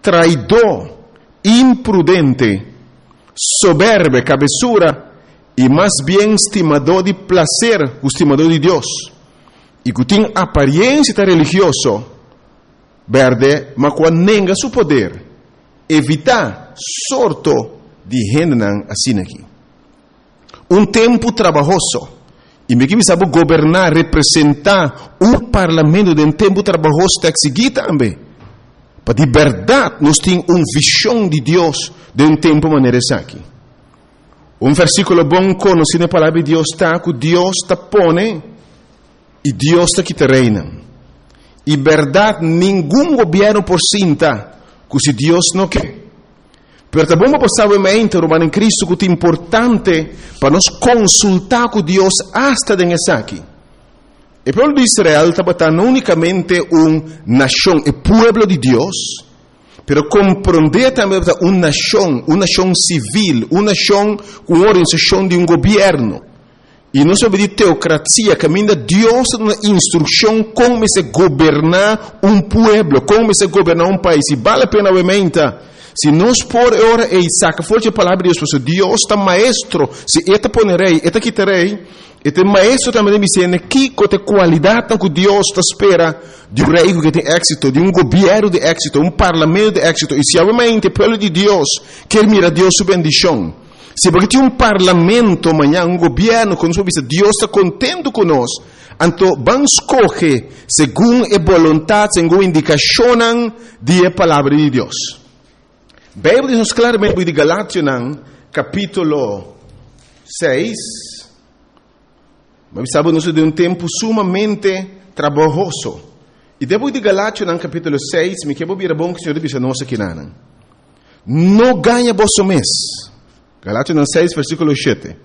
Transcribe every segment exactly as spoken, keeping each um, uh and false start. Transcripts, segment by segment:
traidor, imprudente, soberbo, cabeçura, e mais bem estimador de prazer, estimador de Deus. E que tem aparência religiosa, verde, mas quando nega seu poder, evitar sorto de gente assim aqui. Um tempo trabalhoso, e me que sabe governar, representar um parlamento de um tempo trabalhoso tem que seguir também. Para de verdade, nós temos uma visão de Deus de um tempo maneira aqui. Um versículo bom, conhecido a palavra de Deus, está que Deus está pone e Deus está que te reina. E verdade, nenhum governo por cinta, que se Deus não quer. Pero também vamos passar o momento, em Cristo, que é importante para nós consultar com Deus hasta dentro aqui. O povo de Israel estava não unicamente uma nação, o povo de Deus, pero compreender também uma nação, uma nação civil, uma nação com organização de um governo. E não sobre de teocracia, que ainda Deus dá uma instrução como se governar um povo, como se governar um país. E vale a pena, obviamente, se nós por hora e saca forte a palavra de Deus, Deus está maestro, se eta ponerei, eta quitarei, este maestro também me ensina que a qualidade que Deus está espera de um rei que tem êxito, de um governo de êxito, um parlamento de êxito. E se obviamente o povo de Deus quer mirar Deus sua bendição, se porque tem um parlamento amanhã, um governo, quando Deus está contente conosco, então vamos escolher segundo a vontade, segundo a indicação da palavra de Deus. A Bíblia diz claramente de Galátias, capítulo seis, mas sabe, nós de um tempo sumamente trabalhoso. E depois de Galátias, capítulo seis, me quero vir a bom que o Senhor diz a nós aqui, não ganha vosso mês. Galátias seis, versículo sete.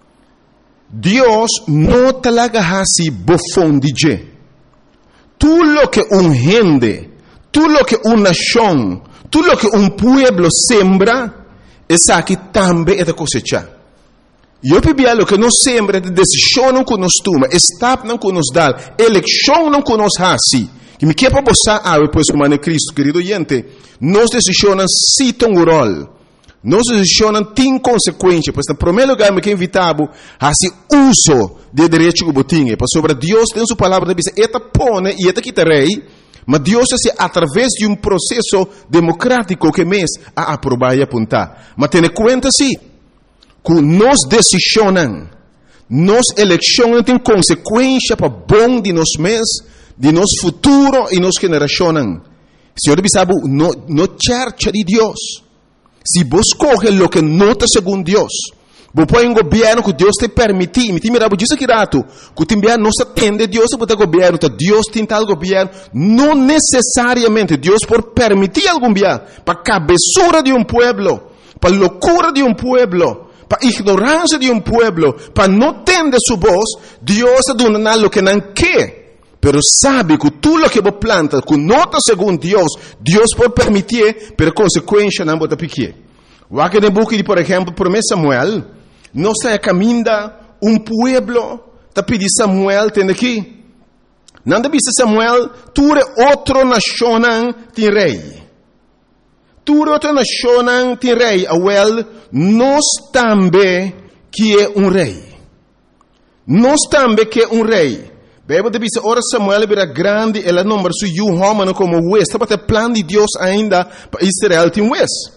Deus não talaga hasi bofão de je. Tudo lo que um gente, tudo lo que uma nação, tudo lo que um pueblo sembra, essa aqui também é da cosecha. E eu pedi lo que nós sembra, de decisão não que nós toma, estado não que nos dá, eleição não que nos hasi. Que me quer para você, ah, depois o mano Cristo, querido gente, nós decisões citam o rol. Nós decisões têm consequências, pois, no primeiro lugar, me quer invitar a se uso de direito que botinha, pois sobre Deus tem sua palavra, diz, eta pone e eta quitarei, mas Deus é através de um processo democrático que mês a aprovar e apontar. Mas tenha conta sim, que nós decisões, nós eleições têm consequências para bom de nós mês, de nosso futuro e nossa geração. Senhor, sabe, no, no church de Deus. Se você coge o que nota segundo Deus, você põe um governo que Deus te permite, me tem mirado disso aqui rato, que te envia não se atende Deus para o governo, Deus tem tal governo, não necessariamente Deus por permitir algum governo, para a cabeçura de um pueblo, para a loucura de um pueblo, para a ignorância de um pueblo, para não tender sua voz, Deus está dando o que não quer. Pero sabe que tudo o que você planta, que nota segundo Deus, Deus pode permitir, pero consequência não pode pequer. O aqui no book de, por exemplo, primeiro Samuel, não sai caminhando um pueblo, está pedindo Samuel, tem aqui. Não deve ser Samuel, tu é outra nação, tem rei. Tu é outra nação, tem rei. Well, nós também que é um rei. Nós também que é um rei. Bíblia diz, ora Samuel era grande, ela não marçou e um homem como o West. Estava o plano de Deus ainda para Israel tem West.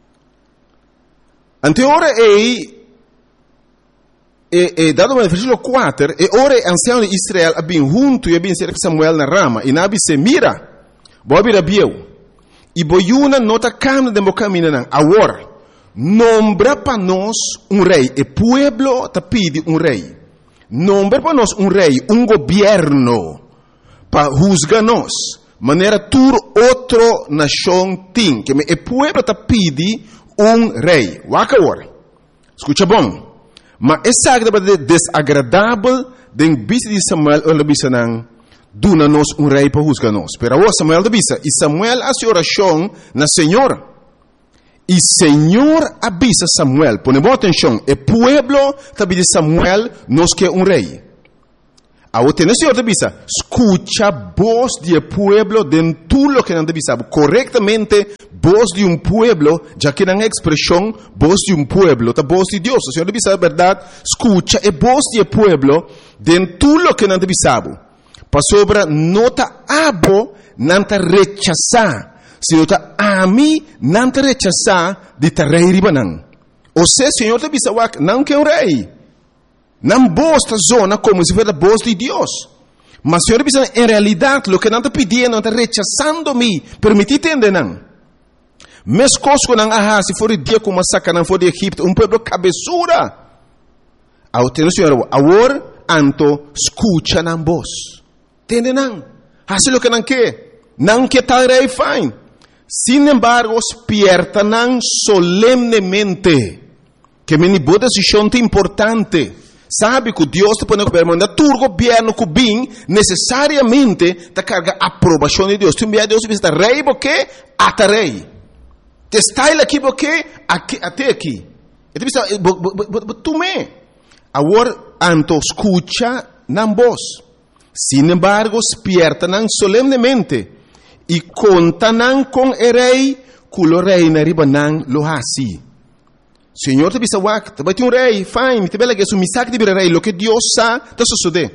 Ante ora é, é, é dado no versículo quatro, e ora ancião de Israel a bem junto e a bem cerca Samuel na rama, e nabi se mira, boa bira bieu, e boiuna nota câmara de mocamina agora, nombra para nós um rei, e pueblo te pede um rei. Nombra para nós um rei, um governo, para juzgar-nos. Maneira tur outra nação tem, que o povo te pede um rei. Waka ora. Escuta bom. Mas essa é desagradável de vista de Samuel, ou de não, duna-nos um rei para juzgar-nos. Pero agora Samuel de vista, e Samuel hace oração na Senhora. E Senhor avisa Samuel, põe boa atenção, o pueblo te pede Samuel, nos quer um rei. Ahora tiene Señor te bisa, escucha voz del pueblo de tú lo que no te bisa, correctamente voz de un pueblo, ya que en expresión voz de un pueblo, ta voz de Dios, Señor te bisa, verdad, escucha e voz del pueblo de tú lo que no te bisa. Pa sobra no ta abo, no ta rechazar, sino ta a mí no ta rechazar de ta rey ribanan. O sea, Señor te bisa, no que un rey. Não bosta zona como se fosse a voz de Deus. Mas Senhor, em realidade, o que não está pedindo, não está rechazando-me. Permitir entender, não. Mas coisas não há, se for o dia como saca, não for de Egipto, um povo cabeçura. Ao ter o Senhor, agora, anto, escuta na voz. Entende, não? Hace o que não quer. Não quer tal rei fine. Sin embargo, despierta não solemnemente. Que me boa decisão importante. Sabe que Deus te põe no governo, mas o governo que vem necessariamente te carga a aprovação de Deus. Tu me Deus está rei porque até rei. Te está aqui porque até aqui. E tu pensa, tu me. Agora, anto escucha na voz. Sin embargo, despierta não solemnemente e conta não com o rei, que o rei na riba não lo assim. Senhor te bisa wak, vai ter um rei, fine, te bela que é um misak de rei, lo que Deus sa, te sucede.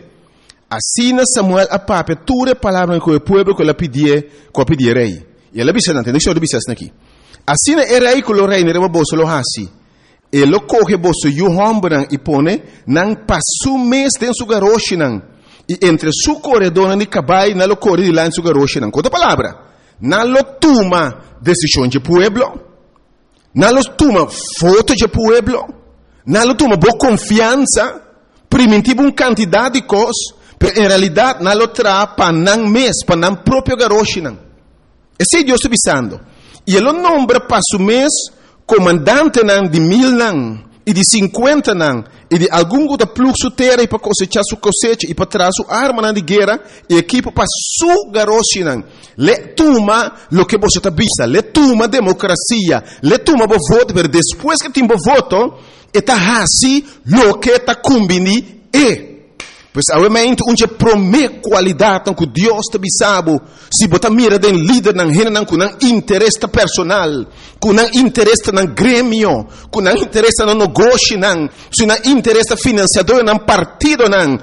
Assim Samuel a pape, ture palavra com o povo que ela pedia, que ela pedia rei. E ela bisa não tem, deixa eu bisa aqui. Assim é rei que o rei não boso lo hasi. Ele coge boso e o homem e pone, não passou mês dentro do garoche não. E entre su corredor e cabai, não lo corre de lá em su garoche não. Quanta palavra? Não lo toma decisão de povo. Não lo toma foto de pueblo, não lo toma boa confiança, primitivo um quantidade de coisas, mas em realidade não lo traz para não mês, para não próprio garoche não. Esse é Deus está avisando. E ele nombra para o mês comandante não de mil não, e de cinquenta não, e de algum outro fluxo terra e para cosechar sua cosecha e para trazer sua arma não de guerra e equipo para su garoche não. Le toma lo que você está vista, le toma democracia, le toma o voto, mas depois que tem o voto, está assim lo que está combini é. Pois obviamente onde promete qualidade que Deus te bisabo, se botar mira den líder não rena não com não interesse personal, com não interesse não grêmio, com não interesse no negócio não, se não interesse financiador não partido não,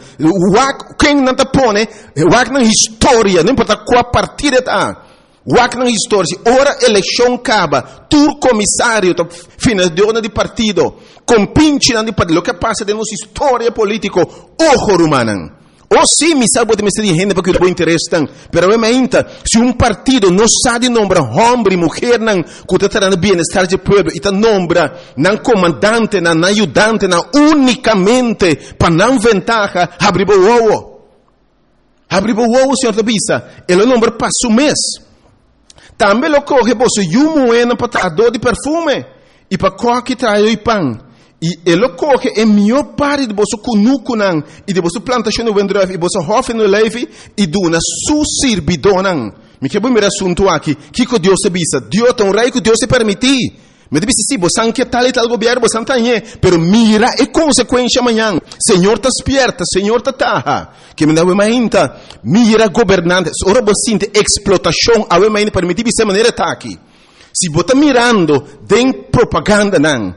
o quem não te põe, o na história, não importa qual partido está. Wak na história, ora eleição acaba, tur comissário, financiador de partido, compinche de partido, o que passa de nossa história política, ojo rumanan. Ou sim, me sabe de me ser gente porque eu interesse tan, pero obviamente, se um partido não sabe nombrar homem e mulher não, que está trazendo bem-estar de povo, e nombra não comandante, não ajudante, não unicamente para não ventaja, abrir o ovo. Abrir o ovo, senhor da bisa, ele nombra para o mês. Também lo coge você e um moeda para dor de perfume e para coque trai o pão. E ele coge a melhor parte de você cunuco não e de você plantação no vendreve e você hofe no leve e dona su servidor. Me quero ver assunto aqui. Que que Deus se bisa? Deus tem um rei que Deus se permitir. Me disse sim, você não quer tal e tal governo, você não tem, pero mira a consequência amanhã. Senhor está despierta, Senhor está taha. Que me dá uma ainda, mira governantes, ora você tem explotação, a uma ainda permitir de maneira tá aqui. Se você está mirando, tem propaganda não,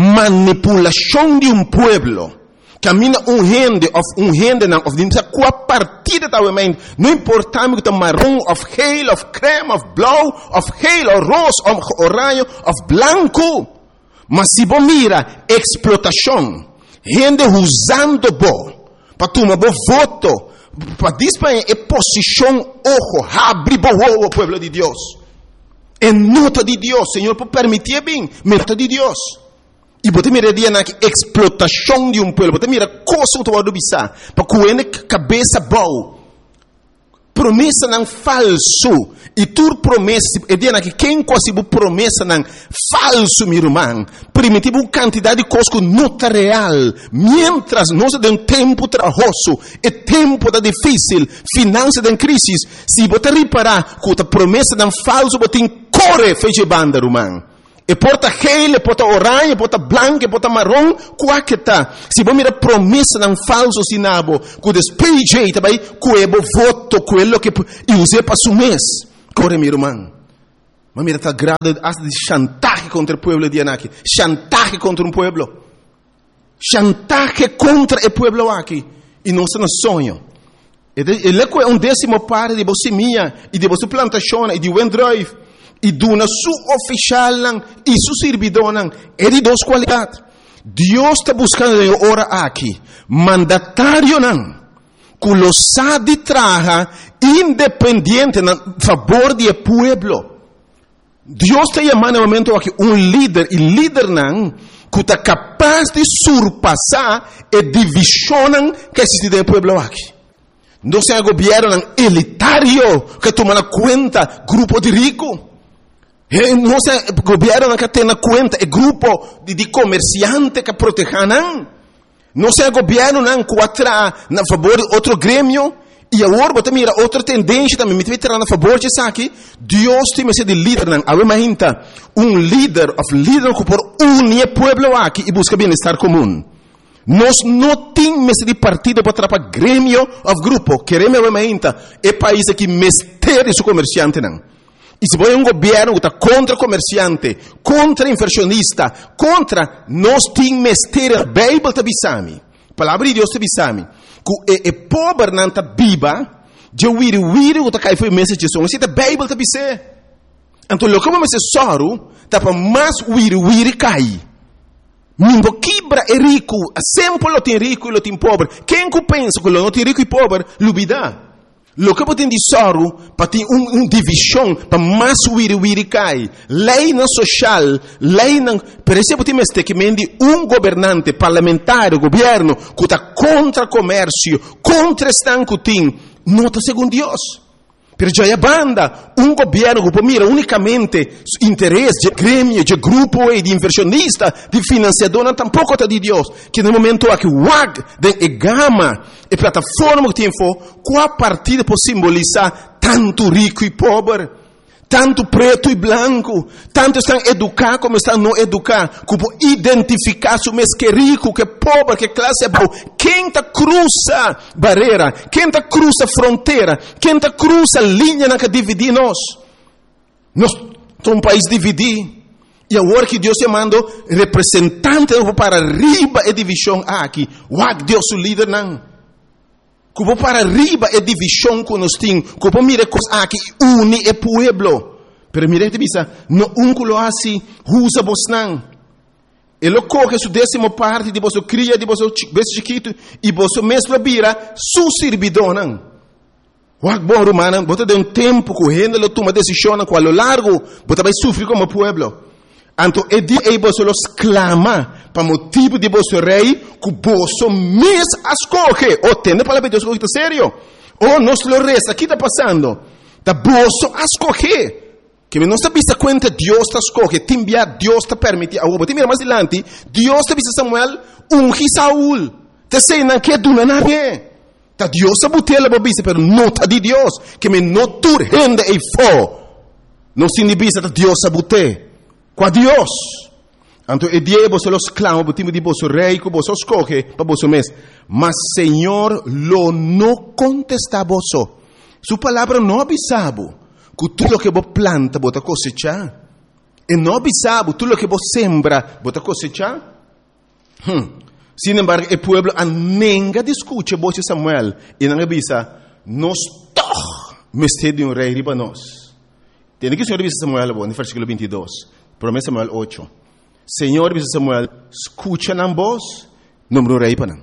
manipulação de um pueblo, camina um rende, of um rende não, of de qual partida tá uma ainda, não importa me que tá marrom, of hail, of creme, of blow, of hail, of rose, of orange, of blanco. Mas se você mira explotação, rende usando bo, para tomar bo voto, para disparar a posição, ojo, abre bo o pueblo de Deus. É nota de Deus, Senhor, por permitir bem, nota de Deus. E você mira dia na explotação de um povo, você mira coisa que você bisa, para que cabeça boa. Promessa não falso. E tu promessa, e dia na que quem quase promessa não falso, meu irmão. Primitivo uma quantidade de coisas que não está real. Mientras nós de um tempo trabalhoso, e tempo da difícil, finanças da crise, se você reparar que a promessa não falso, você corre, feche banda, irmão. E porta gel, e porta orange, e porta branco, e porta marrom, qual que tá? Se você mira promessa não falso sinabo, que despeje também, que é voto, quello que use para su mês. Corre, meu irmão. Mas mira, tá grado de chantaje contra o povo de Anaki. Chantaje contra um povo. Chantaje contra o povo aqui. E não se nos sonho. Ele é um décimo parte de você minha, e de você plantação, e de Wendrive. E duna su oficial e su servidor é de duas qualidades. Deus está buscando ora aqui mandatário não, que lo sabe traja independente na favor do povo. Deus está chamando no momento aqui um líder e líder não que está capaz de surpassar a divisão que existe no povo aqui. Não é um governo elitário que toma conta grupo de ricos. Não é o governo que tem na conta, é grupo de, de comerciantes que protegem. Não é o governo que atra na favor de outro grêmio. E agora, você mira outra tendência também, me vai na favor de isso aqui. Deus tem esse de líder, não. Agora, um líder, of líder que por unir o povo aqui e busca bem-estar comum. Nós não temos esse de partido para atrapalhar grêmio ou grupo. Queremos, agora, é país que mestre esse comerciante, não. E se você é um governo que está contra o comerciante, contra o inversionista, contra nós temos mestre, a Bíblia está bisami. A palavra de Deus está bisami. Que é pobre não está viva, de wiri wiri que está caindo foi mensagem de Jesus. A Bíblia está bisami. Então, o que vamos dizer soro, está para mais wiri wiri cair. Ninguém quebra é rico, sempre lo tem rico e lo tem pobre. Quem que pensa que lo não tem rico e pobre, lo vida. Lo que tem de soro, para ter uma um divisão, para mais wiri wiri cai. Lei não social, lei não... Por exemplo, tem este que mende um governante parlamentar, governo, que está contra o comércio, contra o estanco tem, não está segundo Deus. Pero já é banda, um governo que mira unicamente interesse de grêmio, de grupo e de inversionista, de financiador, não tampouco está de Deus. Que no momento aqui, o W A G, de gama e plataforma que tem for, qual partida pode simbolizar tanto rico e pobre, tanto preto e branco, tanto estão educados como estão não educados, que pode identificar se o mês que é rico, que é pobre, que classe é boa. Quem está cruza barreira, quem está cruza fronteira, quem está cruza linha que divide nós. Nós somos um país dividido. E agora que Deus te mandou representante para arriba a divisão aqui, o A G Deus o líder não. Que para arriba é divisão que nós temos. Que mira coisas aqui une o povo. Pero mira que bisa, no um que lo assim, usa vos não. Ele coge sua décima parte de vosso cria, de vosso bebê chiquito, e vosso mesmo vira su servidor não. O bom romano, você tem um tempo que o rende lo toma decisão, com a lo largo, você vai sofrer como povo. Então, é dia que você los clama para motivo de vosso rei, que você mesmo escolhe. Ou tem a palavra de Deus, que está sério. Ou nós lo resta, o que está passando? Está você escolhe. Que não está vista conta, Deus está escolhe. Te enviar, Deus está permitindo. Agora, te mira mais adiante, Deus está vista Samuel, ungi Saúl. Te sei, não quer do nada. Está Deus está botando a vista, pero não está de Deus. Que me não tu rende e fo. Não se inibisa, está Deus está botando. Com Deus. Então, é dia que você los clama, o time de vosso rei, que você escolhe para vosso mês. Mas, Senhor, lo não contesta a você. Sua palavra não avisava que tudo o que você planta, você cosechar. E não avisava tudo o que você sembra, você cosechar. Hum. Sin embargo, o povo nunca discute você, Samuel, e não avisa, nós todos mestre de um rei riba nós. Tem que o Senhor avisa Samuel, no versículo vinte e dois. Promessa Samuel oito. Senhor, diz Samuel, escucha na voz, número rei para não.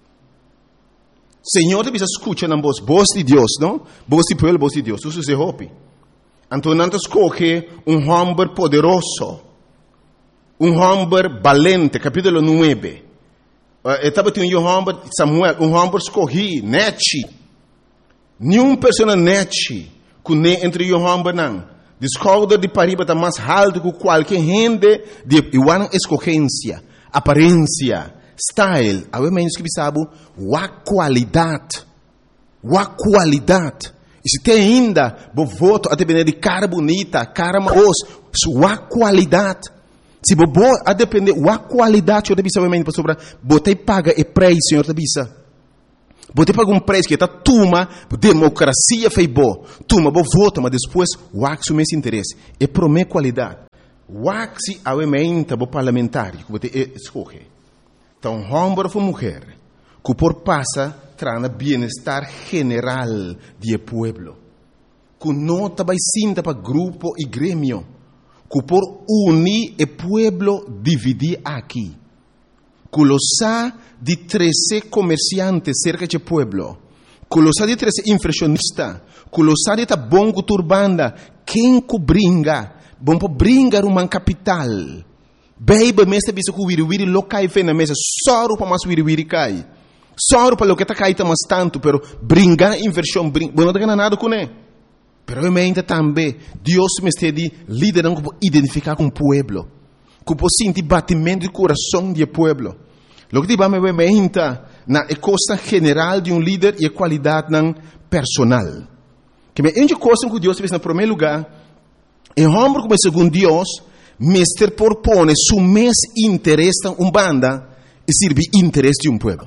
Senhor, diz escucha na voz, voz de Deus, não? Voz de povo, voz de Deus. Isso se hope. Então, não escolhe um homem poderoso, um homem valente, capítulo nove. Estava tendo um homem, Samuel, um homem escolhi, nete. Nenhuma pessoa nete, que nem entre um homem não. Descobre de pariba está mais alto que qualquer gente de igual escolhência, aparência, style. A ver menos que sabe, a qualidade, a qualidade. E se tem ainda, bo voto até bem de cara bonita, cara maos, sua qualidade. Se bobo a depender da qualidade, Senhor, bisa obviamente para sobre, botei paga e preço, Senhor, bisa. Botei paga um preço que está tuma, democracia fez bo, tuma, bo vota, mas depois o axo mês interesse. E promete qualidade. O axo obviamente bo parlamentar, que botei escolhe. Então, homem ou mulher, que por passa trana bem-estar general do pueblo, que não vai sinta para grupo e grêmio, que por unir o pueblo dividir aqui, que lo sa de treze comerciantes cerca do pueblo, que lo sa de treze inflacionistas, que lo sa de ta bongo turbanda, quem que bringa, bom para bringar uma capital, beiba mesta bisa que wiri wiri lo cai fe na mesa, só para mais wiri wiri cai, só para lo que ta cai ta mais tanto, pero bringar inversão, bringa, bom não tem nada com ele. Pero obviamente também, Deus me está de liderar como identificar com o pueblo, como sentir batimento de coração do pueblo. Lo que digo, obviamente, na costa general de um líder e a qualidade nan personal. Que me ende coisa que Deus fez no primeiro lugar, e homem como segundo Deus, mister propõe su mes interesse em uma banda e serve interesse de um pueblo.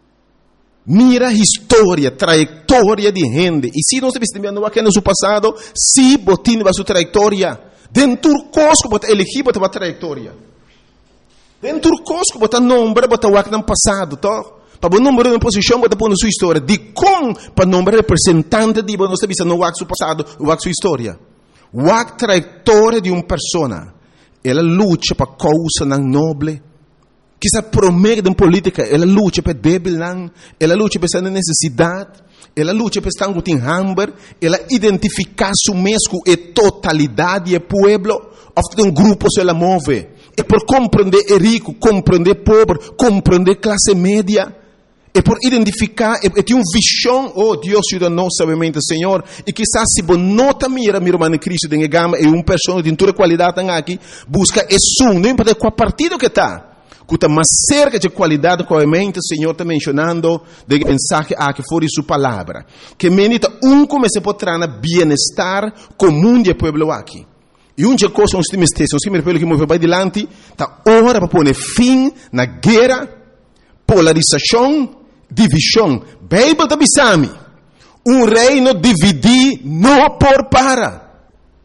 Mira a história, trajetória de gente. E se não se viste vendo aqui no seu passado, se botin a sua trajetória, dentro do cosco, bota elegir, bota a trajetória. Dentro do cosco, bota nome, bota o que no passado, tá? Para o número de posição, bota pôr na sua história. De como, para o nome representante de você, não se viste no seu passado, o sua história. O trajetória de uma pessoa, ela luta para causa não nobre. Que se promete em política, ela luta para débil, ela luta para essa necessidade, ela luta para estar com hambre, ela identifica su mesmo e totalidade do pueblo, ou um grupo se ela move, e por compreender o rico, compreender o pobre, compreender a classe média, e por identificar, e, e tem uma visão, oh Deus ajuda-nos, sabemente, Senhor, e quizás se você nota mira, meu irmão em Cristo, tem gama, e uma pessoa de toda qualidade aqui, busca isso, não importa qual partido que está, que está mais cerca de qualidade, obviamente, o Senhor está mencionando de mensagem aqui fora de sua palavra. Que menita um como se pode trazer bem-estar comum do povo aqui. E uma coisa, nós temos que ter, nós que mover para adiante, está hora para pôr fim na guerra, polarização, divisão. Bíblia está bisami. Um reino dividir não por para.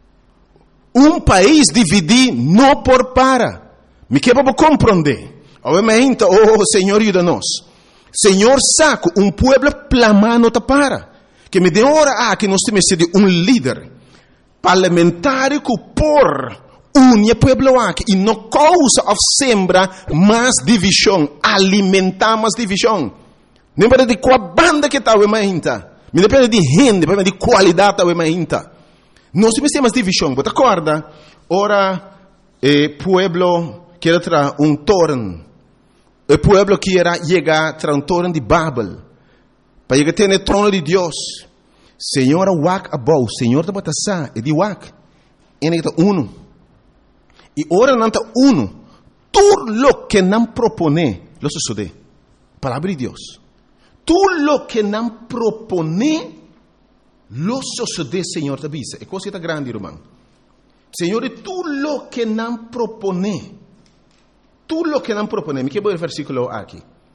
Um país dividir não por para. Me quer para compreender. Obviamente, oh Senhor, ajuda-nos. Senhor, saco, um pueblo plamando ta para. Que me dê hora a que nós temos de um líder parlamentar que por unir o pueblo aqui e não causa ou sembra mais divisão, alimentar mais divisão. Não depende de qual banda que está, obviamente. Me depende de gente, depende de qualidade, obviamente. Nós temos mais divisão. Você acorda? Ora, o pueblo quer trazer um torno. O pueblo quer chegar a trazer um torno de Babel. Para chegar a ter o trono de Deus. Senhor, wak abou. Senhor, está batasa. E de wak. Ele está uno. E ora não está uno. Tudo lo que não propone, lo sucede. Palavra de Deus. Tudo lo que não propone, lo sucede, Senhor, está bisa. É coisa está grande, irmão. Senhor, tudo lo que não propone. Tudo lo que não propone. Me quero ver o versículo aqui.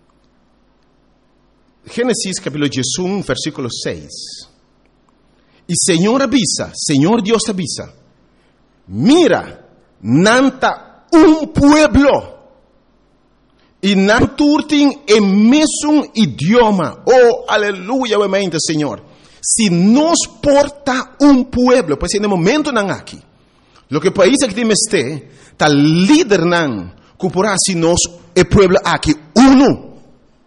Gênesis capítulo um, versículo seis. E Senhor avisa, Senhor Deus avisa. Mira, nanta um pueblo. E não turtem o mesmo idioma. Oh, aleluia, obviamente, Senhor. Se nos porta um pueblo, pois no momento não aqui. Lo que país que temos ter, tá líder não, que por assim nós, o pueblo aqui, uno.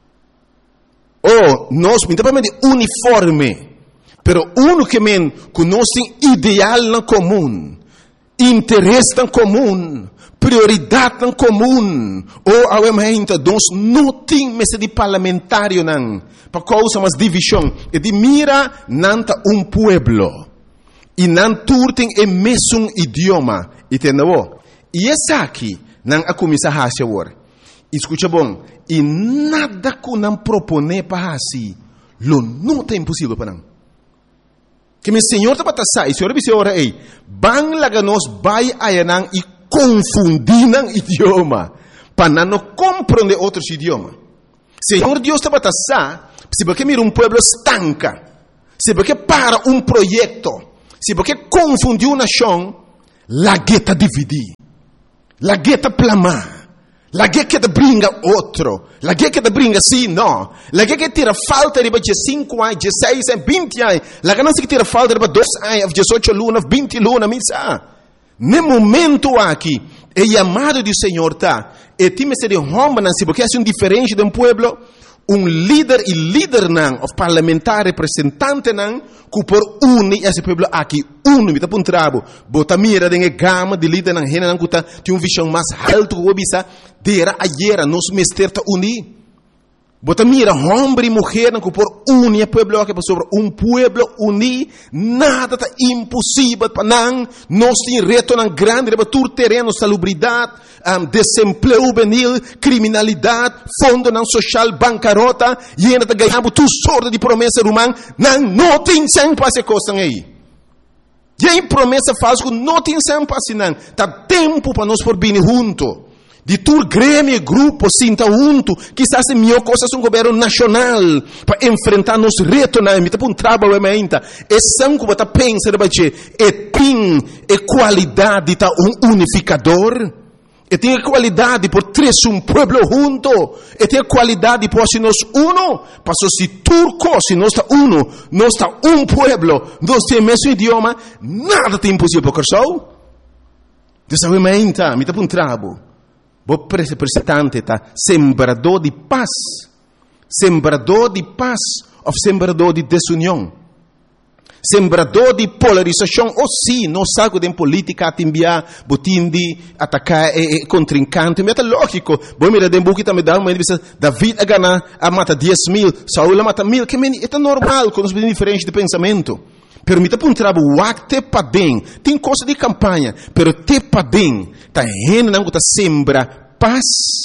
Oh, nós, principalmente uniforme. Pero uno que men, que nós tem ideal na comum, interesse na comum, prioridade na comum. Oh, obviamente, nós não temos de parlamentário não, para causa mais divisão. E de mira, nanta um pueblo. E não turtem o mesmo idioma. Entendeu? E essa aqui, não a começar a fazer agora. Escuta bom. E nada que não propone para assim, lo não é impossível para não. Que meu Senhor está para sair. E o Senhor disse ora aí, bang laga nos vai a yanang e confundir o idioma, para não compreender outros idiomas. Senhor Deus está para se você mira um povo estanca, se você para um projeto, se você confundir uma nação, la gueta dividir, la gueta plamar. La guerra que brinca outro. La guerra que brinca sim, não. La guerra que tira falta de cinco anos, dezesseis anos, vinte anos. La guerra que tira falta de dois anos, dezoito lunas, vinte lunas, misa. No momento aqui, é chamado do Senhor, tá? E time se de romba, se porque é um diferente de um pueblo, um líder e líder não, o parlamentar representante não, que por unir esse pueblo aqui, uno, me tá para um trabo, bota mira de gama de líder não, rena não, que tem uma visão mais alta que o bisa, dera ayer, nos mester ta unir. Bota mira, homem e mulher não, que por unir o pueblo aqui, sobre um pueblo unir, nada tá impossível para não, nós temos reto não grande, para tur terreno, salubridade, um, desemprego juvenil, criminalidade, fundo não social, bancarrota, e ainda ganhamos tu sorte de promessa romana, não, não tem sem passe costa aí. E aí promessa falsa que não tem sem passe não, tá tempo para nós por vir junto. De tur grêmio, grupo, sinta junto, quizás é melhor coisa um governo nacional para enfrentar nos retos na emita para um trabalho ainda. É sangue que você pensa de baixo, é tem é qualidade tá um unificador, é tem a qualidade por três um pueblo junto, é tem a qualidade por se nós uno, para se turco se nós está uno, nós está um pueblo, nós temos o mesmo idioma, nada tem impossível para o Dessa vez ainda, emita para um trabalho. O representante está sembrador de paz, sembrador de paz ou sembrador de desunião, sembrador de polarização. Ou sim, não sabe de política a enviar, botim de atacar e contrincante. Mas é lógico. Bom, mira, de buki também dá uma entrevista. David a ganhar a mata dez mil, Saul a mata mil. Que é normal quando nós diferentes de pensamento. Permita para um trabalho, te padem, tem coisa de campanha, pero te padem, tá rena não tá sembra paz,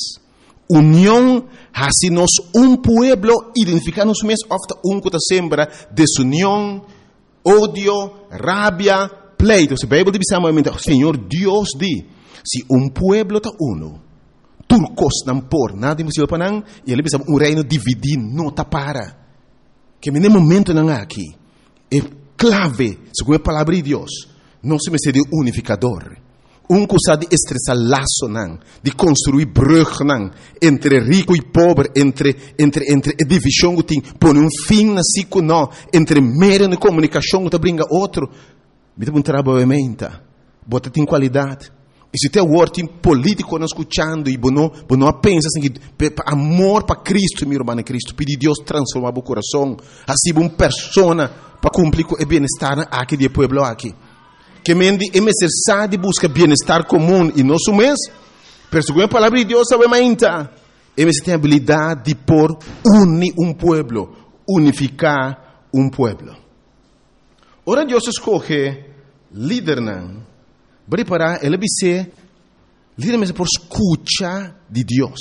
união, assim nós um pueblo identificar-nos mesmo, ofta um que tá sembra desunião, ódio, rabia, pleito. Se a Bíblia dizamente, Senhor Deus diz, se um pueblo tá uno, turcos não por nada impossível para não, e ele diz um reino dividido não tá para, que no momento não aqui é clave, segundo a palavra de Deus, não se me de unificador. Um coisa de estressar laço, não, de construir brug, não, entre rico e pobre, entre, entre, entre a divisão que tem, põe um fim na cico, não, entre meio de comunicação que brinca outro. Me dá um trabalho menta, bota tem qualidade. E se tem word político não escutando, e não, não pensa assim, que amor para Cristo, meu irmão Cristo, pedir Deus transformar o coração, assim uma pessoa para cumprir com o bem-estar aqui do povo aqui. Que mendi é necessário buscar bem-estar comum e nosso mês, pero segundo a palavra de Deus, sabe ainda, é necessário ter a habilidade de por unir um povo, unificar um povo. Ora Deus escolhe líder não, preparar ele ser líder mas por escuta de Deus.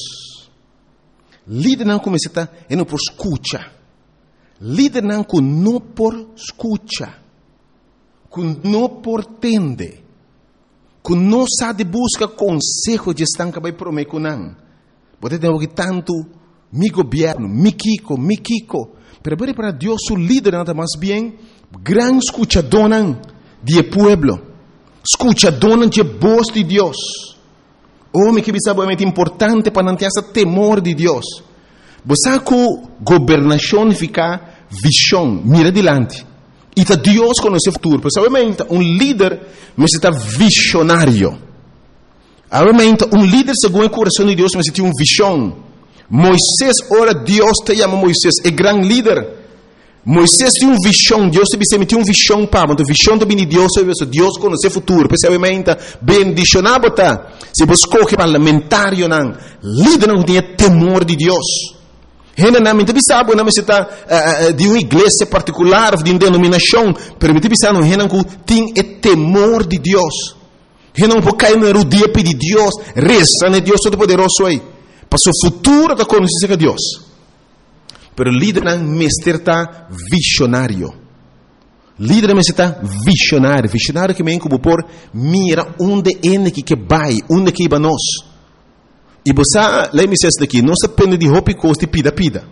Líder não começa a é não por escuta. Líder não com não por escuta, com não por tende, com não sabe busca consejo de estanca vai prometer não. Pode ter que tanto mi governo, mi kiko, mi kiko, pero para Deus o líder nada mais bem gran escuchador de pueblo, escuchador de voz de Deus. Homem que sabe é importante para não ter esse temor de Deus. Você com governação fica visão, mira adiante. E tá Deus conhece o futuro. Porque obviamente um líder mas está visionário. Obviamente um líder segundo o coração de Deus mas tem uma visão. Moisés, ora Deus te chama Moisés, é grande líder. Moisés tem uma visão, Deus te disse, tem uma visão para, mas a visão também de Deus, Deus conhece o futuro, percebamente, bendicionado tá. Se você escolhe parlamentário não, líder não tem temor de Deus. Rena não me sabe, não me está de uma igreja particular, de uma denominação, pero me sabe não rena não tem temor de Deus. Rena não pode cair na rodia pedir Deus, reza, né Deus todo poderoso aí, para o futuro da conhecer de Deus. Pero líder não mestre está visionário. Líder necessita visionário. Visionário que vem como por mira onde é que que vai, onde que vai nós. E você, lá me diz daqui, não se depende de roupa e pida pida.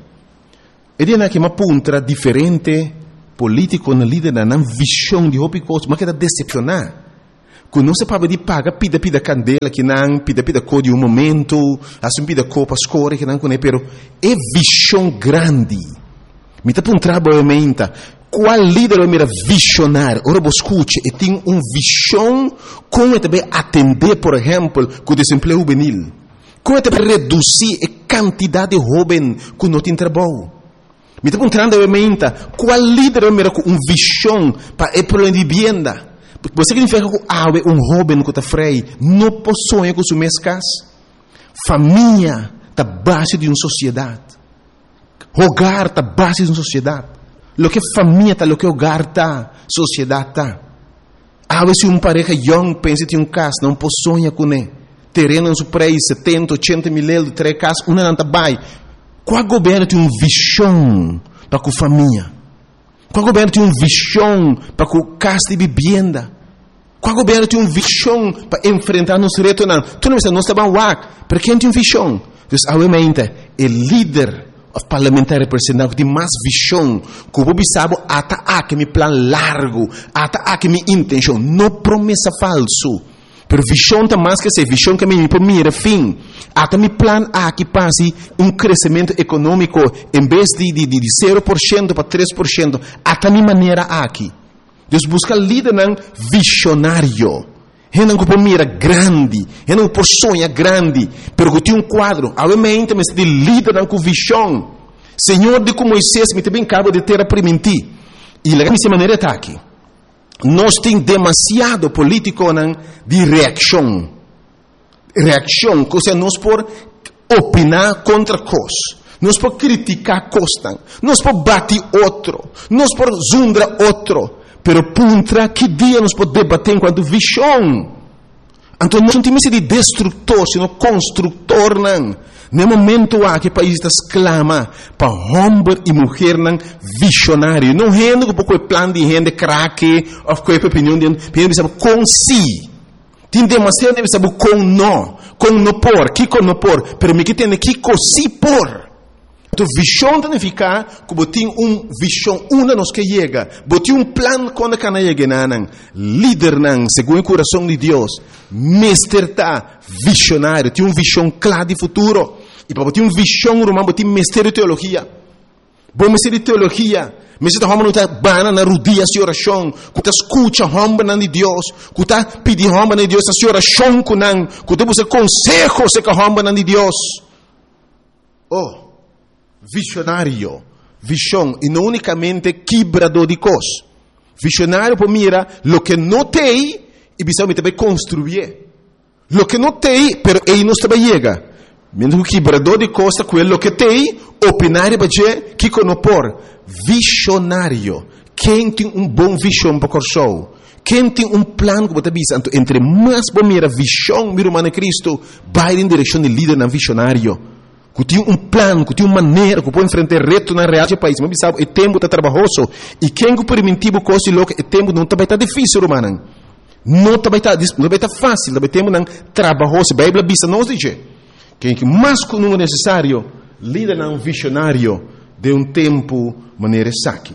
E de que uma punta diferente político na líder na visão de roupa e mas que está decepcionar. Quando não se pode de paga pida pida candela que não pida pida cor de um momento, assim pida copa score que não conhece, pero é visão grande. Me tá um trabalho menta. Qual líder é mera visionário? Ora você escute e tem uma visão como também atender, por exemplo, com o desemprego juvenil. Como também reduzir a quantidade de jovens que não tem trabalho. Me está perguntando menta. Qual líder é mera com uma visão para o problema de vivienda? Você significa que há um jovem que está freio, não possui com sua casa. Família está base de uma sociedade. Hogar está base de uma sociedade. Lo que família está, lo que hogar está, sociedade está. Há vezes um pareja young pensa que tem um casa, não possui com ele. Terreno no seu preço, setenta, oitenta mil euros, três casas, uma não está bem. Qual governo tem uma visão para a família? Qual governo tem uma visão para a casa de vivenda? Qual governo tem uma visão para enfrentar nosso reto? Não, tu não está, não está bem wak. Para quem tem uma visão? Então, obviamente, o líder parlamentar representante tem mais visão, que o povo sabe até aqui meu plano largo, até aqui minha intenção, não promessa falso. Pero visão está mais que essa visão que me por mim era fim. Até meu plano aqui passe um crescimento econômico em vez de, de, de zero por cento para três por cento, até minha maneira aqui. Deus busca líder não visionário. Ele não por mira grande, ele não por sonha grande, pero que tem um quadro, obviamente, mas de líder não com visão. Senhor, de como Moisés me também acaba de ter a permitir. E lá dessa maneira está aqui. Nós temos demasiado político não, de reação. Reação, ou seja, nós por opinar contra coisas. Nós por criticar coisas. Nós por bater outro. Nós por zundar outro. Pero puntra que dia nós podemos debater enquanto visão. Então nós não temos de destrutor, sino construtor. Não. No momento há que o país está exclama para homem e mulher não visionário. Não rende com pouco plano de rende craque ou com a opinião de gente sabe com si. Tem demasiado de saber com não, com não por, que com não por, pero me que tem que com si por. Então, visão significa que tem uma visão, uma nos que chega, tem um plano quando que não chega, não, líder, não, segundo o coração de Deus, mestre está visionário, tem uma visão clara de futuro, e para ter uma visão, romano, tem mestre de teologia, bom mestre de teologia, mestre de homem não está bana na rodia de oração, que está escuta homem de Deus, que está pedindo homem de Deus a oração com não, que está buscando consejos com homem de Deus. Oh! Visionário, visão, e não unicamente quebrador de coisas. Visionário para mira lo que não tem e precisa também construir. Lo que não tem, pero ele não também chega. Mesmo que quebrador de coisas, aquilo que tem, opinar para dizer que não por. Visionário, quem tem um bom visão para o coração, quem tem um plano que você visa, entre mais para mira visão, meu irmão Cristo, vai em direção de líder não visionário. Que tem um plano, que tem uma maneira, que pode enfrentar reto na realidade do país. Mas sabe, o tempo está trabalhoso. E quem que permitiu coisa e louca, o tempo não vai estar difícil, romano. Não vai estar, não vai estar fácil, o tempo não trabalhoso. A Bíblia diz, não diz. Quem que mais que o número necessário, líder não visionário de um tempo, maneira saque.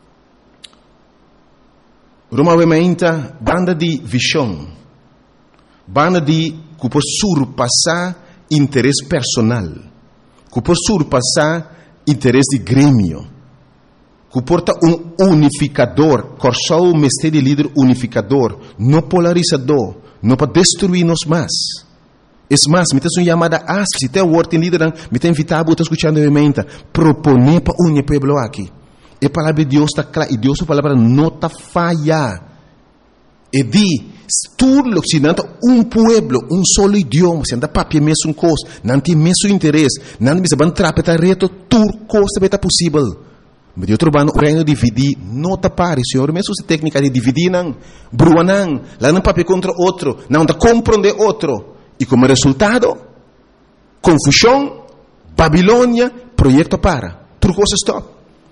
Roma obviamente, banda de visão. Banda de que pode surpassar interesse personal. Que por surpassar interesse de grêmio, que porta um unificador, corsou o mestre de líder unificador, não polarizador, não para destruir-nos mais. É mais, me tem uma chamada a se tem o word em líder, me tem invitado, estou escutando a minha proponer para unir o povo aqui. E a palavra de Deus está clara, e Deus a palavra não está falha. E di, tudo se não um pueblo, um solo idioma, se anda papia mesmo coisa, não tem mesmo interesse, não tem mesmo trapetar reto, tudo coisa vai estar possível. Mas eu trabalho o reino dividir, não está pare, senhor, mesmo se técnica de dividir, não, brua não, lá não papia contra outro, não está compreender outro. E como resultado, confusão, Babilônia, projeto para, tudo coisa stop.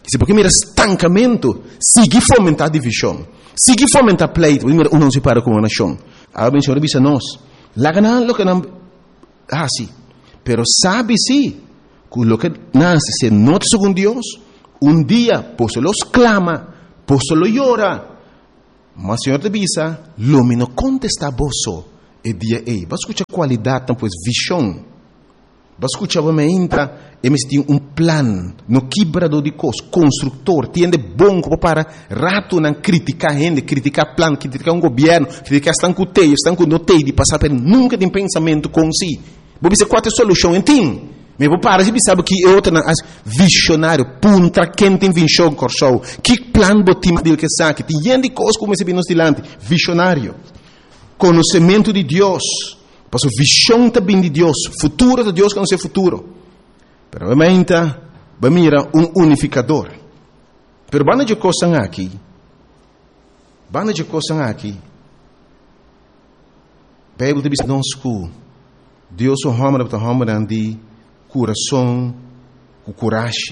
Se porque mira estancamento, sigue fomentar divisão, sigue fomentar pleito, mira um não se para com uma nação. A bem senhor bisa nós, lá ganan lo que não, ah sim, pero sabe sim, que lo que nasce se nota com Deus, um dia, por solo clama, por solo llora, mas senhor te bisa, lo me no contesta boso, e dia ei, vai escutar qualidade, então, pois, visão. Vai escutar, vai entra, e me tem um plano, no quebrador de coisas, construtor, tiende bom para rato não criticar gente, criticar plano, criticar um governo, criticar estão com teio, estão com notei de passar por nunca tem pensamento com si. Vou dizer qual é a solução, entende? Mas vou parar, você sabe que é outra, visionário, punta, quem tem visão, corso, que plano botima dele que sabe, tem gente coisas como esse bem nos dilante, visionário, conhecimento de Deus, passo visão também de Deus, futuro de Deus que não sei futuro. Pero obviamente, vai mirar um unificador. Pero bana de coisas aqui, bana de coisas aqui, Bíblia diz nós que Deus o homem para o homem de coração, com coragem.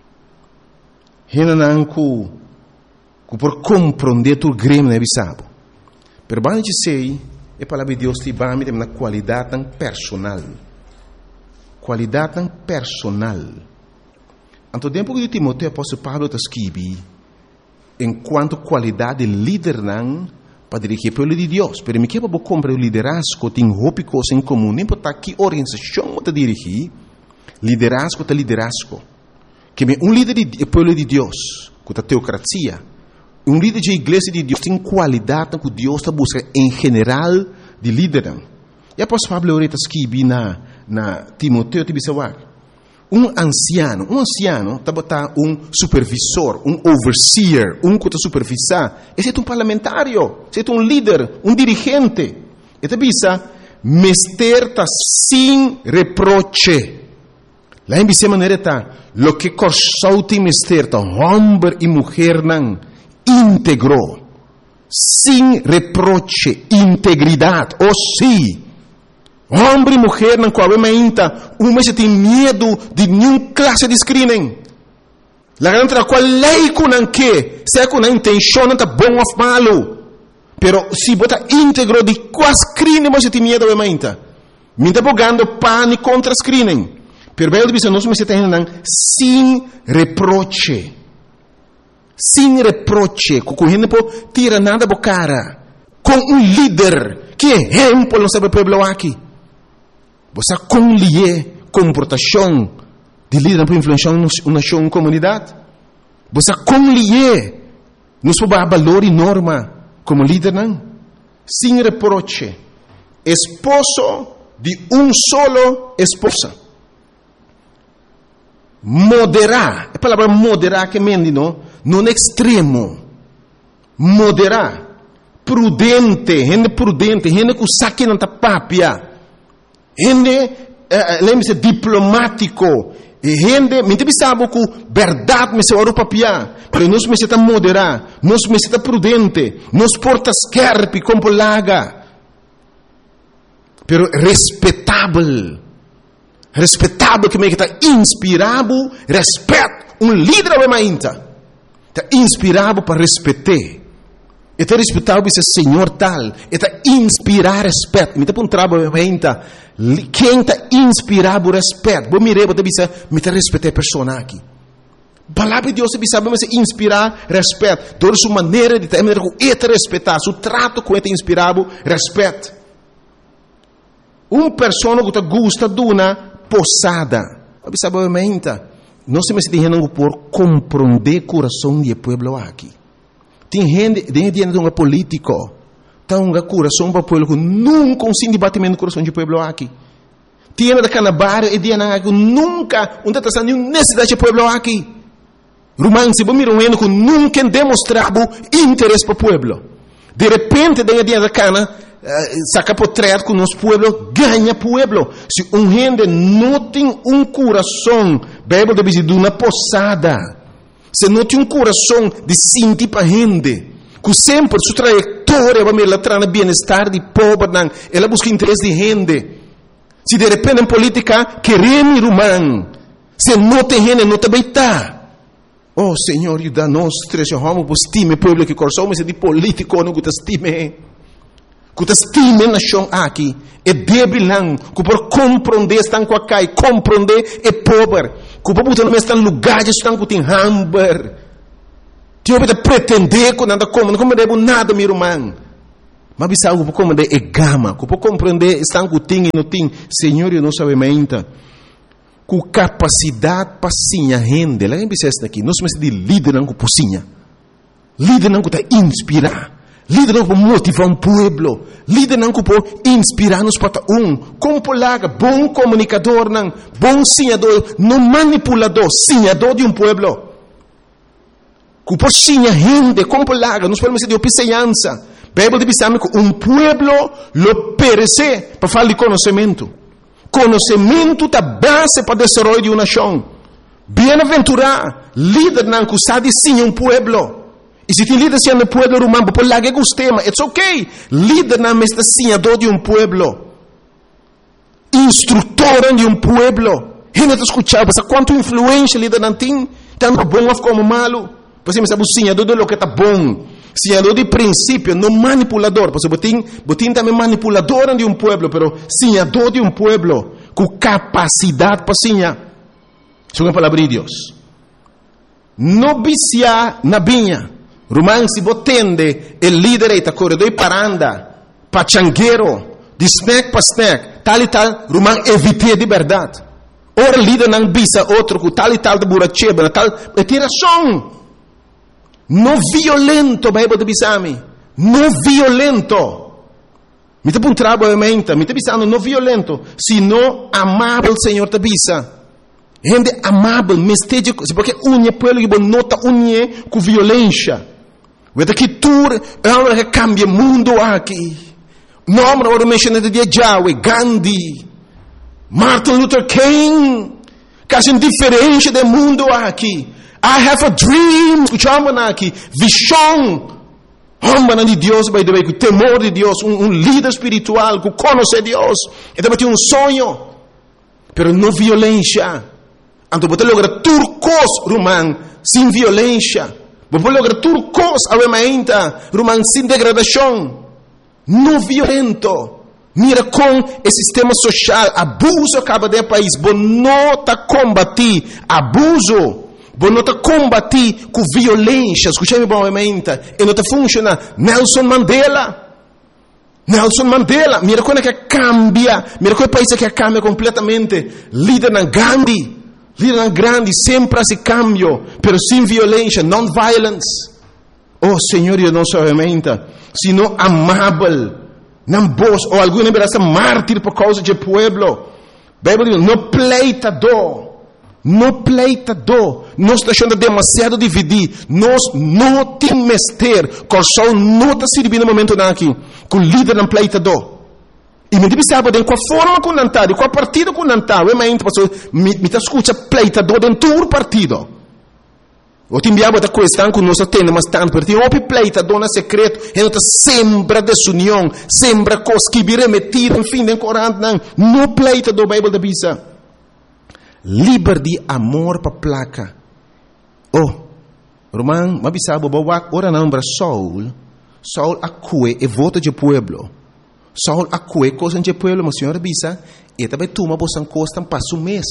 Renan que que por compreender tu grêmio é bisabo. Pero bana de sei é palavra de Deus te vai me na qualidade tão personal. Qualidade tão personal. Anto tempo que Timoteo apóstolo Paulo está escrevendo, enquanto qualidade de líder não para dirigir o povo de Deus. Pero me quebra para comprar o liderazgo, tem roupa coisa em comum, nem para que organização está dirigir, liderazgo está liderazgo. Que um líder do povo de Deus, com a teocracia, um líder de igreja de Deus tem qualidade que Deus está buscando em geral de líder. E a apóstolo Paulo está escrevendo na na Timoteo te bisawak. Um anciano, um anciano está botar um supervisor, um overseer, um que está supervisar. Esse é um parlamentário, esse é um líder, um dirigente. E te bisa, mester está sem reproche. Lá em bisa maneira está, lo que corsou tem mester está, homem e mulher não, íntegro, sem reproche, integridade, ou sim. Homem e mulher não qual ainda, uma se tem medo de nenhuma classe de screening. La grande qual lei com não que, se com a intenção não tá bom ou malo, pero se bota íntegro de qual screening você tem medo ou ainda, me tá bogando pane contra screening. Pero bem diz nós me se tem não sem reproche, sem reproche, com gente po tira nada bo cara, com um líder que exemplo não sabe pueblo aqui. Você conlier comportação de líder para influenciar uma nação, uma comunidade. Você conlier nos valor e norma como líder não. Sem reproche. Esposo de um solo esposa. Moderar. A palavra moderar que mendi não, não extremo. Moderar. Prudente, gente prudente, gente que saque não tá papia. Gente, eh, lembre-se, diplomático. Gente, me sabe que verdade me se ora papia, pero nós me se tá moderar, nós me se tá prudente, nós porta scarpe como laga, pero respeitável, respeitável que me está inspirado, respeito, um líder é mais inta, está inspirado para respeitar. Está respeitado esse senhor tal, está inspirar respeito. Me está um trabalho ainda. Quem está inspirado respeito? Vou mirar, vou dizer, me está respeitar a pessoa aqui. Palavra de Deus se sabe, mas inspirar respeito. Toda sua maneira de ter, está respeitar, seu trato com ele inspirado respeito. Uma pessoa que gosta de uma posada, sabe ainda? Não se me está dizendo por compreender o coração do povo aqui. Tem gente, tem gente de um político, tem um coração para o povo que nunca um debatimento do coração do povo aqui. Tem gente da Canabara e tem gente que nunca, não está nenhuma necessidade do povo aqui. Romance, vamos mirar um que nunca demonstrava interesse para o povo. De repente, tem gente da Cana, saca portrait com o nosso povo, ganha povo. Se um gente não tem um coração, Bíblia diz de uma posada. Se não tem um coração de sentir para a gente, que sempre sua trajetória vai me levar no bem-estar de pobre, ela busca interesse de gente. Se de repente em política queremos romano, se não tem gente, não também está. Oh, Senhor, ajuda nós, trecho, vamos por estime, povo que coração, de político, não que te estime. Que te estime na nação aqui. É débil, não. Que por compreender, estão com a cai, compreender é pobre. Que por botar no mesmo lugar, estão com o hamburger. Tio, para pretender que nada como, não compreendo nada, meu irmão. Mas bisa algo por compreender é gama. Que por compreender, estão com o ting e não ting. Senhor, eu não sabe ainda. Com capacidade para sinha rende. Lá em Bicesta aqui, nós somos de líder não com pocinha. Líder não com te inspirar. Líder não com motivar um povo. Líder não com inspirar-nos para um. Como polaga, bom comunicador, não, bom sinhador, não manipulador, sinhador de um povo. Com por sinha rende, como polaga, nós podemos dizer de opiceança. Bíblia diz que um povo lo perece para falar de conhecimento. Conhecimento da base para o desenvolvimento de uma nação. Bem-aventurado, líder não que sabe sim um povo. E se tem líder sendo um povo romano, por lá que gostei, mas it's ok. Líder não é senhador de um povo. Instrutor de um povo. Gente está escutando, mas quanto influência líder não tem, tanto bom como malo. Por exemplo, sabe o senhador de lo que está bom. Senhador de princípio, não manipulador. Porque botim, botim também manipulador de um povo, pero senhador de um povo, com capacidade para senhar. Isso é uma palavra de Deus. Não vicia na vinha. Romano se botende, o líder está corredor paranda, pachangueiro, de snack para snack, tal e tal, Romano evite de verdade. Ora líder não bisa outro, com tal e tal de buracheba, tal, é tiração. Não violento, Bíblia de bisami. Não violento. Me te um trabalho mente, me te bisando não violento, sino amável, Senhor te bisa. Gente amável, mesteja, porque unha pelo que nota unha com violência. Vede que tu é uma que cambia o mundo aqui. Nome agora mencionado de Yahweh, Gandhi, Martin Luther King, que fazem diferença do mundo aqui. I have a dream, escutamos aqui, visão. Homem de Deus, by the way, com temor de Deus, um, um líder espiritual, que conhece Deus. Então, tem um sonho, pero não violência. Então, você logra turcos, romano, sem violência. Você logra turcos, avemainta, romano, sem degradação. Não violento. Mira com o sistema social, abuso acaba de país. Você não está combatir abuso. Você não está combatir com violência. Escutei-me bom, avemainta. E não está funcionando. Nelson Mandela. Nelson Mandela. Mira como é que cambia. Mira como é o país que cambia completamente. Líder na Gandhi. Líder grande, sempre esse cambio, pero sem violência, non-violence. Oh, Senhor, eu não sou aumenta, sino amável, não vos, ou alguém verá ser mártir por causa do povo. Bíblia diz, não pleitador, não pleitador, nós estamos deixando demasiado dividir, nós não temos mestre, coração não está servindo no momento aqui, com líder não pleitador. E me diz sabe de qual forma com nantar, de qual partido com nantar, eu me entendo, me me escuta pleitador dentro do partido. O te enviava da questão que nós temos mas tanto, porque o pleitador na secreto, ele está sempre desunião, sempre coisa que vira metido, enfim, em Corão, não, não pleitador, Bíblia da Bisa. Liberdade, amor para placa. Oh, Romano, mas sabe, boa, ora não para Saul, Saul acue e vota de pueblo. Saul acue coisa de pueblo, mas senhora bisa, e também toma bosan costa passo mês.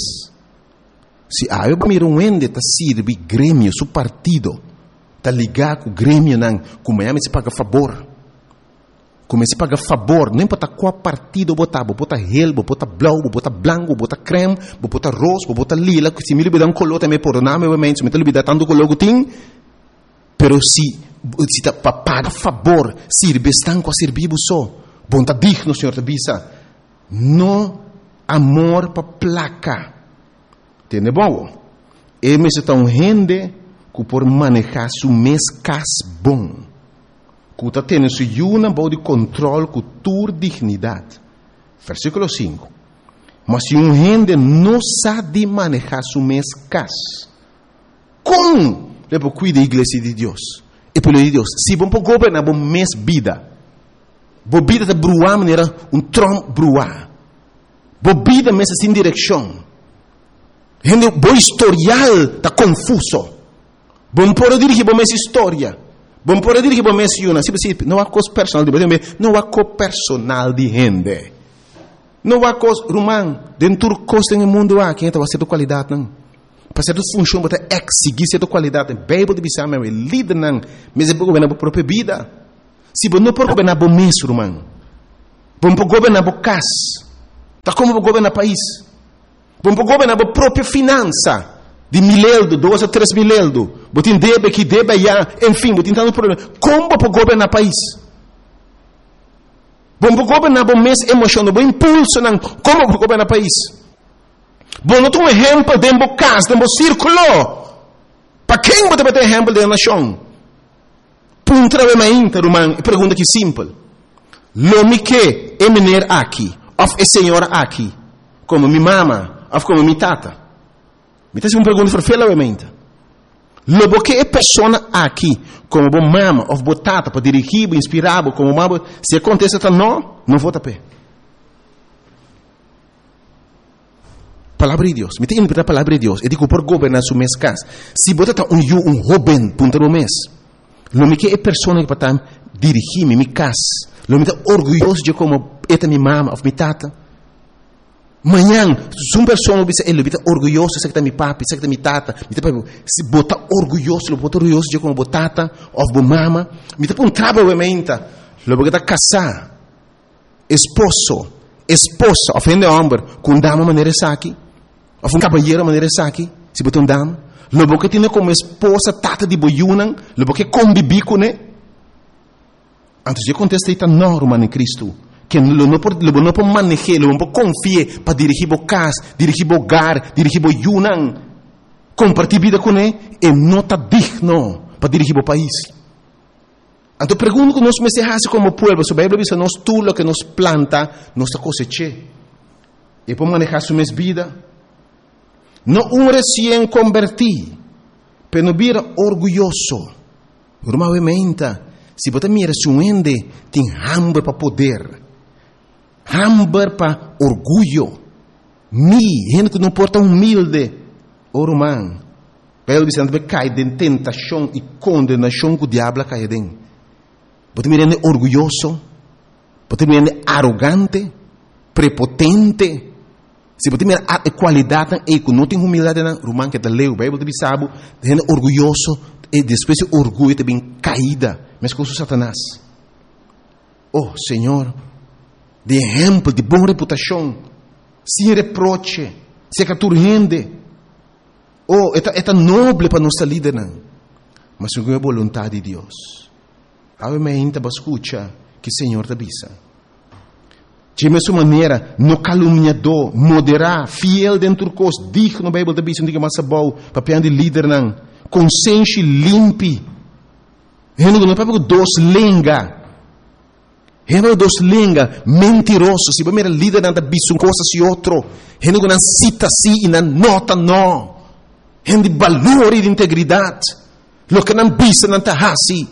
Se a eu miro um ende tá sirve grêmio, su partido, tá ligado com o grêmio não, como é se paga favor. Como se paga favor, não importa qual partido botar, botar relbo, botar blau, botar branco, botar creme, botar rosa, botar lila, se me libera um color também por nome, obviamente, se me libera tanto color que tem, pero se se tá para pagar favor, sirve estão com a servir só. Bom, tá digno, Senhor, te bisa. No amor para placa. Entende bom? E me se tão rende que por manejar su mês cas bom. Que está tendo su yuna bom de controle com tua dignidade. Versículo cinco. Mas se um rende não sabe manejar su mês cas, como? Depois cuida da igreja de Deus. E pelo de Deus, se bom para governar bom mês vida. Bobida de bruar maneira um trom bruar. Bobida mesa sem direção. Gente, bo historial tá confuso. Bom por dirigir bom essa história. Bom por dirigir bom essa una. Se você não há coisa personal de você, não há coisa personal de gente. Não há coisa, Romão, dentro do coisa no mundo há quem vai ser de qualidade não. Para ser de função, para exigir ser de qualidade. Bíblia de bisão, meu líder não, mas é para governar a própria vida. Se você não pode governar bom mês, Romão. Bom para governar a casa. Tá como para governar o país. Bom para governar a própria finança. De mileldo, dois a três mileldo. Botin debe, que debe, já. Enfim, botin tanto problema. Como para governar o país? Bom para governar bom mês emocional, bom impulso, não. Como para governar o país? Bom, não tem um exemplo de uma casa, de um círculo. Para quem você vai ter exemplo da nação? Punta a minha interromã, pergunta que simples. Lo me que é menino aqui, ou é senhora aqui, como minha mama, ou como minha tata. Me está uma pergunta para fela mente. Lo que é pessoa aqui, como minha mama, ou minha tata, para dirigir, inspirar, como mama, se acontece tá não, não vou tapar. Palavra de Deus, me tem que interpretar a palavra de Deus. Eu digo por governar sua mês casa. Se você está um um jovem, punta no mês, lo que é pessoa que para dirigir minha casa. Lo me está orgulhoso de como esta minha mama ou minha tata. Manhã, se uma pessoa me diz, ele está orgulhoso de que minha papi, de que minha tata. Se bota orgulhoso, lo bota orgulhoso de como tata ou minha mama. Me está um trabalho de mente. Lo que está casar, esposo, esposa, ofende homem, com dama maneira aqui, ou um cabalheiro maneira aqui, se bota um dama. Lo que tem como esposa, tata de boiunan, lo que convive com ele. Antes de contestar esta norma em Cristo, que não pode não pode manejar, não pode confiar para dirigir o casa, dirigir o hogar, dirigir o yunan, compartilhar vida com ele, e não está digno para dirigir o país. Então pergunto que nós me se como povo, se a Bíblia diz, nós tudo o que nos planta, nós cosecha. E para manejar sua vida, não um recém convertido, mas não vira orgulhoso, normalmente. Se você mira se um ende tem hambre para poder, hambre para orgulho, mi, gente que não porta humilde, o romano, pelo que cai de tentação e condenação que o diabo cai dentro. Você mira orgulhoso, você mira arrogante, prepotente. Se você mira a qualidade e que não tem humildade, romano que está leu, Bíblia de sabe, gente orgulhoso e depois o orgulho também caída. Mas com Satanás. Oh, Senhor, de exemplo, de boa reputação, sem reproche, sem caturrende. Oh, é tão nobre para nossa líder, não. Mas segundo a vontade de Deus. Obviamente, para escutar que o Senhor te avisa. De mesma maneira, no caluniador, moderar, fiel dentro do cos, digno, a Bíblia te avisa, não diga mais bom, para de líder, não. Consciência limpe. Gente não é dos lenga. Gente dos lenga, mentiroso. Se você é líder, não bisa coisas e outro. Gente não cita si e não nota não. Gente de valor e de integridade. Lo que não bisa, não está assim.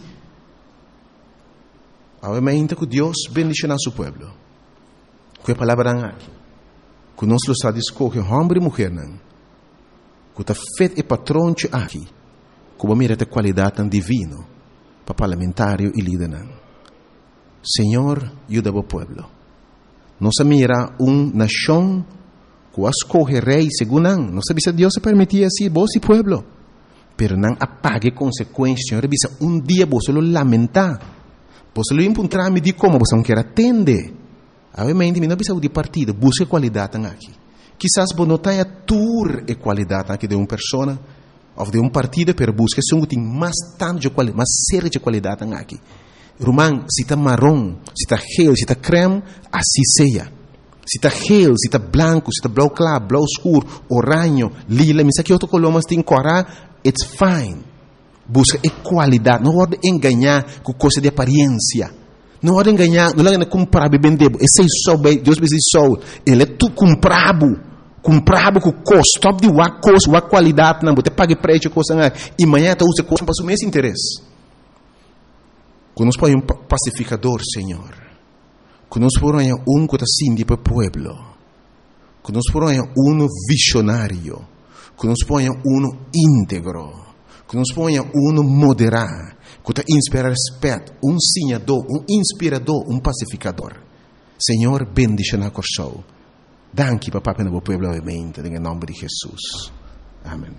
Obviamente que Deus bendicionar seu povo. Que a palavra aqui. Que nós lo está escolher homem e mulher não. Que está feito e patrão aqui. Que você mira a qualidade divina. Para parlamentário e líder. Senhor, ajuda o povo. Nossa mira uma nação que escolhe rei segundo não. Não sabe se Deus se permitia assim, vos e povo. Pero não apague consequências. Senhor, bisa um dia você lo lamentar. Você lo encontrar me de como você não quer atender. Obviamente, não bisa de partido, busque qualidade aqui. Quizás você não tenha tour e qualidade aqui de uma pessoa. Ou de um partido, pero busca se um tem mais tanto de qualidade, mais séria de qualidade aqui. Romão, se está marrom, se está gel, se está creme, assim seja. Se está gel, se está branco, se está blau claro, blau escuro, oranho, lila, mas aqui outro color, mas tem cora, it's fine. Busca é qualidade, não pode enganar com coisa de aparência. Não pode enganar, não pode comprar bem vender. Esse é só, Deus me diz só, ele é tu comprado. Comprava com o custo, top de uma coisa, uma qualidade, não, você paga preço, coisa, e amanhã você usa coisa para o mesmo interesse. Que nós põe um pacificador, Senhor. Que nós põe um que está assim para o povo. Que nós põe um visionário. Que nós põe um íntegro. que nos ponha um moderar, que te inspira respeito, um sinhador, um inspirador, um pacificador. Senhor, bendice na show. Danke, papá, pelo meu povo, obviamente, em nome de Jesus. Amém.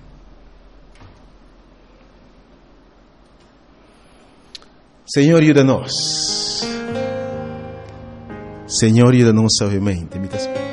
Senhor, ajuda-nos. Senhor, ajuda-nos, obviamente.